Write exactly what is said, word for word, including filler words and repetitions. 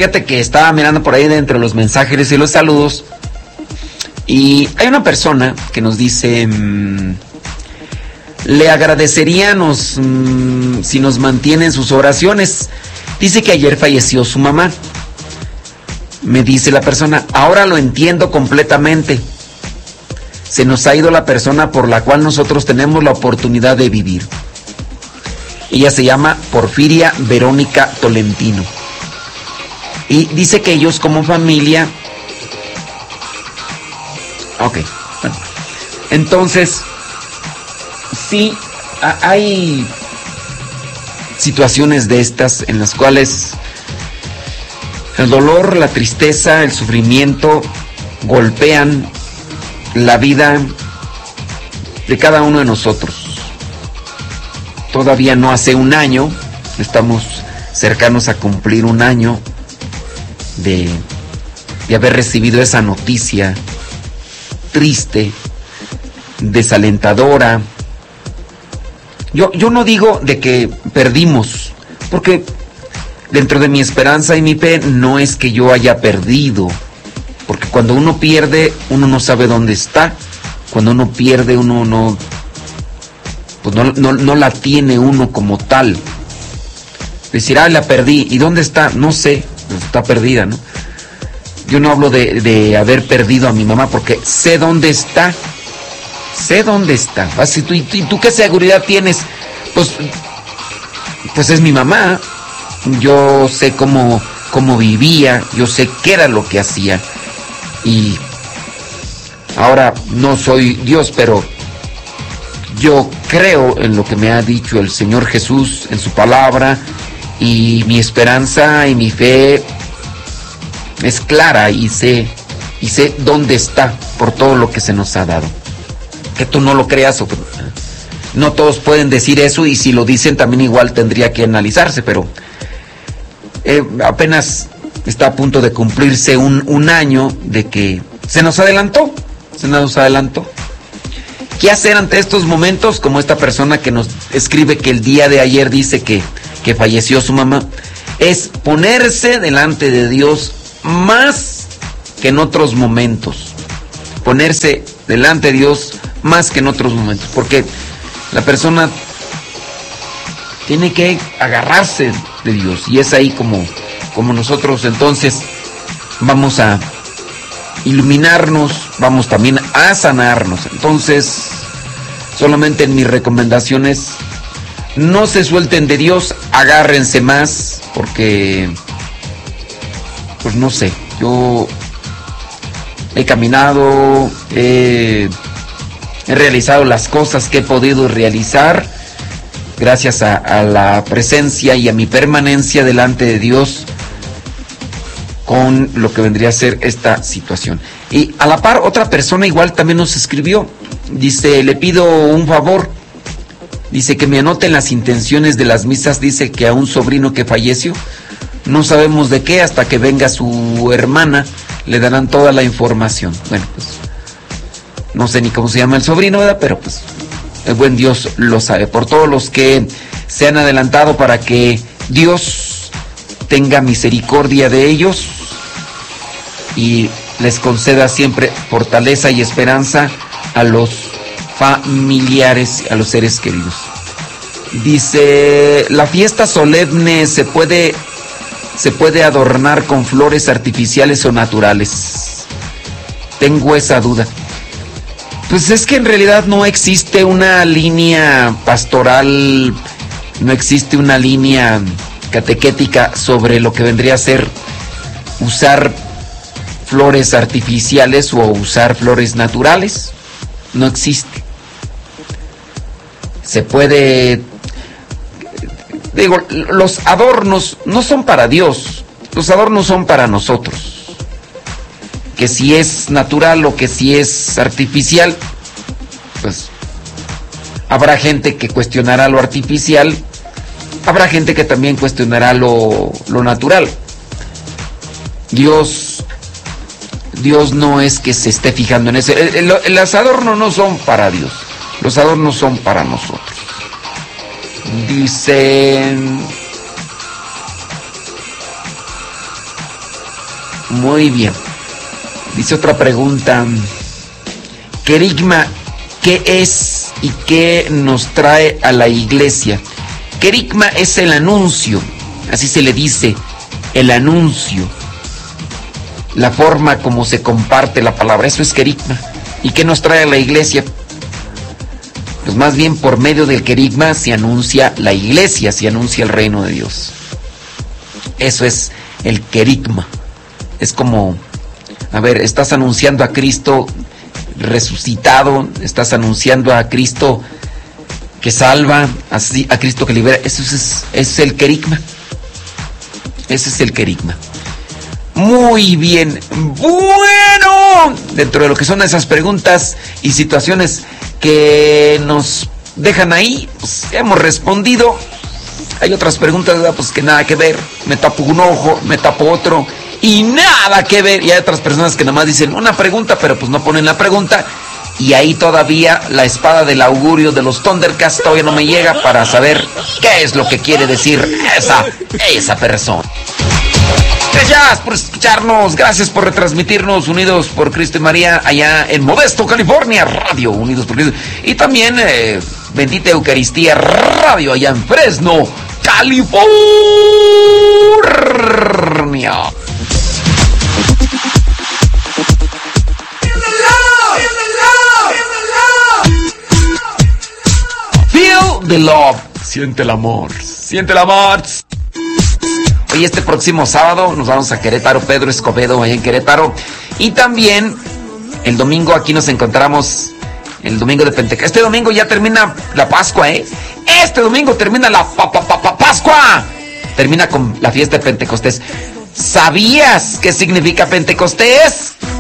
Fíjate que estaba mirando por ahí dentro de los mensajes y los saludos, y hay una persona que nos dice, mmm, le agradecería nos, mmm, si nos mantiene en sus oraciones. Dice que ayer falleció su mamá. Me dice la persona, ahora lo entiendo completamente. Se nos ha ido la persona por la cual nosotros tenemos la oportunidad de vivir. Ella se llama Porfiria Verónica Tolentino. Y dice que ellos como familia... Ok, bueno. Entonces, sí, hay situaciones de estas en las cuales el dolor, la tristeza, el sufrimiento golpean la vida de cada uno de nosotros. Todavía no hace un año, estamos cercanos a cumplir un año de, de haber recibido esa noticia triste, desalentadora. Yo, yo no digo de que perdimos, porque dentro de mi esperanza y mi fe no es que yo haya perdido, porque cuando uno pierde, uno no sabe dónde está. Cuando uno pierde, uno no, pues no, no, no la tiene uno como tal. Decir, ah, la perdí, ¿y dónde está? No sé, está perdida, ¿no? Yo no hablo de, de haber perdido a mi mamá, porque sé dónde está. Sé dónde está. Así, ¿tú, y, tú, ¿y tú qué seguridad tienes? Pues, pues es mi mamá. Yo sé cómo, cómo vivía, yo sé qué era lo que hacía. Y ahora no soy Dios, pero yo creo en lo que me ha dicho el Señor Jesús en su palabra, y mi esperanza y mi fe es clara, y sé, y sé dónde está por todo lo que se nos ha dado. Que tú no lo creas, o no todos pueden decir eso, y si lo dicen también igual tendría que analizarse, pero eh, apenas está a punto de cumplirse un, un año de que se nos adelantó, se nos adelantó. ¿Qué hacer ante estos momentos? Como esta persona que nos escribe que el día de ayer dice que, que falleció su mamá, es ponerse delante de Dios más que en otros momentos. Ponerse delante de Dios más que en otros momentos, porque la persona tiene que agarrarse de Dios, y es ahí como, como nosotros entonces vamos a iluminarnos, vamos también a sanarnos. Entonces, solamente en mis recomendaciones, no se suelten de Dios, agárrense más, porque pues no sé, yo he caminado, he, he realizado las cosas que he podido realizar gracias a, a la presencia y a mi permanencia delante de Dios con lo que vendría a ser esta situación. Y a la par, otra persona igual también nos escribió, dice, le pido un favor, dice que me anoten las intenciones de las misas, dice que a un sobrino que falleció, no sabemos de qué, hasta que venga su hermana le darán toda la información. Bueno, pues no sé ni cómo se llama el sobrino, ¿verdad? Pero pues el buen Dios lo sabe. Por todos los que se han adelantado, para que Dios tenga misericordia de ellos y les conceda siempre fortaleza y esperanza a los familiares, a los seres queridos. Dice, la fiesta solemne se puede se puede adornar con flores artificiales o naturales. Tengo esa duda. Pues es que en realidad no existe una línea pastoral, no existe una línea catequética sobre lo que vendría a ser usar flores artificiales o usar flores naturales. No existe. Se puede... Digo, los adornos no son para Dios, los adornos son para nosotros. Que si es natural o que si es artificial, pues habrá gente que cuestionará lo artificial, habrá gente que también cuestionará lo, lo natural. Dios, Dios no es que se esté fijando en eso. El, el, los adornos no son para Dios, los adornos son para nosotros. Dicen, Muy bien. Dice otra pregunta. Querigma, ¿qué es y qué nos trae a la iglesia? Querigma es el anuncio, así se le dice, el anuncio. La forma como se comparte la palabra, eso es querigma. ¿Y qué nos trae a la iglesia? Pues más bien por medio del querigma se anuncia la iglesia, se anuncia el reino de Dios. Eso es el querigma. Es como, a ver, estás anunciando a Cristo resucitado, estás anunciando a Cristo que salva, a Cristo que libera. Eso es, eso es el querigma. Ese es el querigma. Muy bien. Bueno, dentro de lo que son esas preguntas y situaciones que nos dejan ahí, pues hemos respondido. Hay otras preguntas, ¿verdad? Pues que nada que ver. Me tapo un ojo, me tapo otro y nada que ver. Y hay otras personas que nada más dicen una pregunta, pero pues no ponen la pregunta. Y ahí todavía la espada del augurio de los Thundercats todavía no me llega para saber qué es lo que quiere decir esa, esa persona. Gracias por escucharnos, gracias por retransmitirnos Unidos por Cristo y María allá en Modesto, California, Radio Unidos por Cristo. Y también eh, Bendita Eucaristía Radio allá en Fresno, California. Feel the love. Siente el amor. Siente el amor. Hoy este próximo sábado nos vamos a Querétaro, Pedro Escobedo, allá en Querétaro. Y también el domingo aquí nos encontramos, el domingo de Pentecostés. Este domingo ya termina la Pascua, ¿eh? Este domingo termina la pa, pa, pa, pa, Pascua. Termina con la fiesta de Pentecostés. ¿Sabías qué significa Pentecostés?